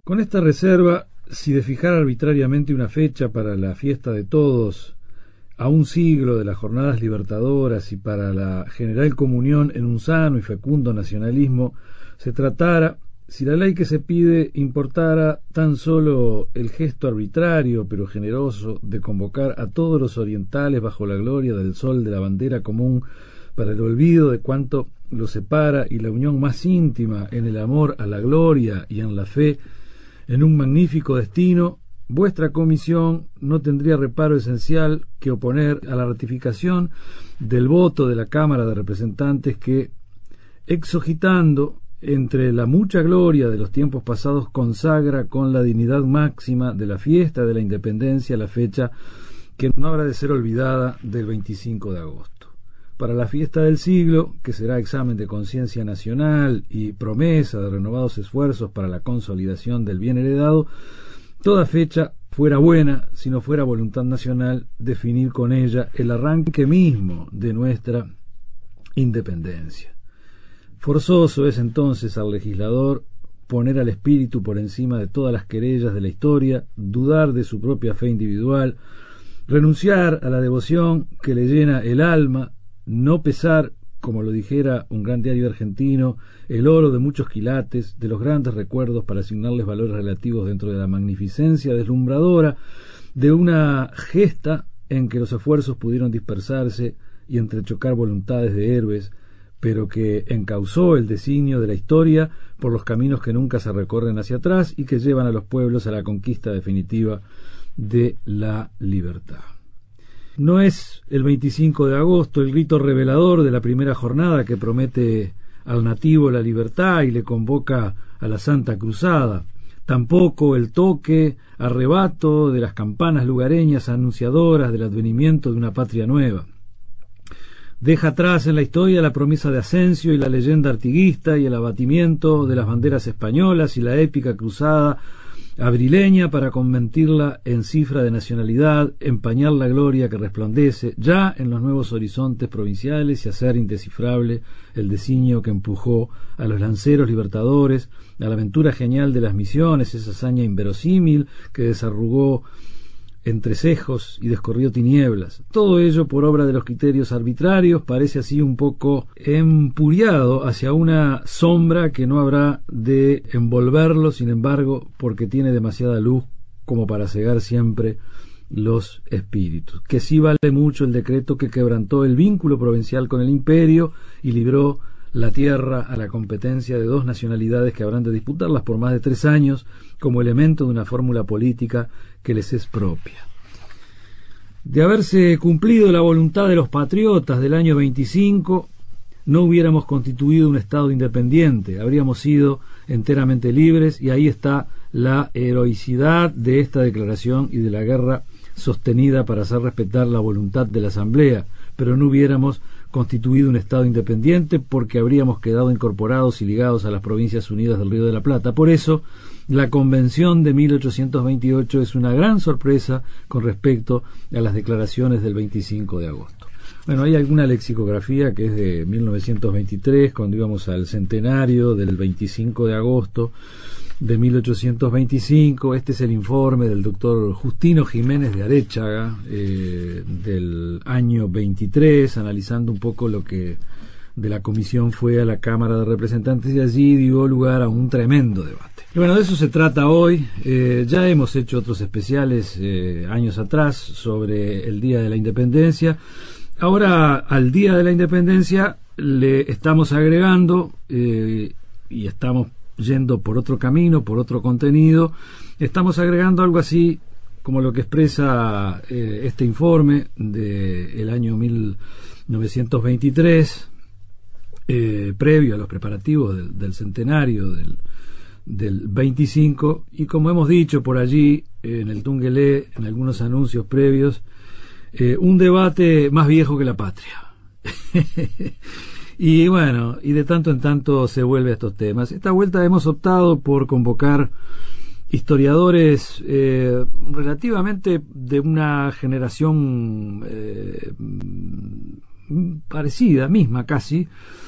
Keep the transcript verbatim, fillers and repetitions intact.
Con esta reserva, si de fijar arbitrariamente una fecha para la fiesta de todos, a un siglo de las jornadas libertadoras y para la general comunión en un sano y fecundo nacionalismo, se tratara, si la ley que se pide importara tan solo el gesto arbitrario pero generoso de convocar a todos los orientales bajo la gloria del sol de la bandera común para el olvido de cuanto los separa y la unión más íntima en el amor a la gloria y en la fe en un magnífico destino, vuestra comisión no tendría reparo esencial que oponer a la ratificación del voto de la Cámara de Representantes que, exogitando entre la mucha gloria de los tiempos pasados, consagra con la dignidad máxima de la fiesta de la independencia la fecha que no habrá de ser olvidada del veinticinco de agosto. Para la fiesta del siglo, que será examen de conciencia nacional y promesa de renovados esfuerzos para la consolidación del bien heredado, toda fecha fuera buena si no fuera voluntad nacional definir con ella el arranque mismo de nuestra independencia. Forzoso es entonces al legislador poner al espíritu por encima de todas las querellas de la historia, dudar de su propia fe individual, renunciar a la devoción que le llena el alma, no pesar, como lo dijera un gran diario argentino, el oro de muchos quilates, de los grandes recuerdos para asignarles valores relativos dentro de la magnificencia deslumbradora de una gesta en que los esfuerzos pudieron dispersarse y entrechocar voluntades de héroes, pero que encauzó el designio de la historia por los caminos que nunca se recorren hacia atrás y que llevan a los pueblos a la conquista definitiva de la libertad. No es el veinticinco de agosto el grito revelador de la primera jornada que promete al nativo la libertad y le convoca a la Santa Cruzada. Tampoco el toque, arrebato de las campanas lugareñas anunciadoras del advenimiento de una patria nueva. Deja atrás en la historia la promesa de Asensio y la leyenda artiguista y el abatimiento de las banderas españolas y la épica cruzada abrileña para convertirla en cifra de nacionalidad, empañar la gloria que resplandece ya en los nuevos horizontes provinciales y hacer indescifrable el designio que empujó a los lanceros libertadores a la aventura genial de las misiones, esa hazaña inverosímil que desarrugó entrecejos y descorrió tinieblas. Todo ello por obra de los criterios arbitrarios parece así un poco empuriado hacia una sombra que no habrá de envolverlo, sin embargo, porque tiene demasiada luz como para cegar siempre los espíritus. Que sí vale mucho el decreto que quebrantó el vínculo provincial con el imperio y libró la tierra a la competencia de dos nacionalidades que habrán de disputarlas por más de tres años como elemento de una fórmula política que les es propia. De haberse cumplido la voluntad de los patriotas del año veinticinco, no hubiéramos constituido un Estado independiente, habríamos sido enteramente libres, y ahí está la heroicidad de esta declaración y de la guerra sostenida para hacer respetar la voluntad de la Asamblea, pero no hubiéramos constituido un Estado independiente porque habríamos quedado incorporados y ligados a las Provincias Unidas del Río de la Plata. Por eso, la Convención de mil ochocientos veintiocho es una gran sorpresa con respecto a las declaraciones del veinticinco de agosto. Bueno, hay alguna lexicografía que es de mil novecientos veintitrés, cuando íbamos al centenario del veinticinco de agosto de mil ochocientos veinticinco. Este es el informe del doctor Justino Jiménez de Aréchaga, eh, del año veintitrés, analizando un poco lo que de la comisión fue a la Cámara de Representantes, y allí dio lugar a un tremendo debate. Y bueno, de eso se trata hoy. Eh, ya hemos hecho otros especiales eh, años atrás sobre el Día de la Independencia. Ahora, al Día de la Independencia le estamos agregando eh, y estamos yendo por otro camino, por otro contenido, estamos agregando algo así como lo que expresa eh, este informe del año mil novecientos veintitrés, eh, previo a los preparativos del, del centenario del, del veinticinco, y como hemos dicho por allí eh, en el Tungelé, en algunos anuncios previos, eh, un debate más viejo que la patria. Y bueno, y de tanto en tanto se vuelve a estos temas. Esta vuelta hemos optado por convocar historiadores eh, relativamente de una generación eh, parecida, misma casi,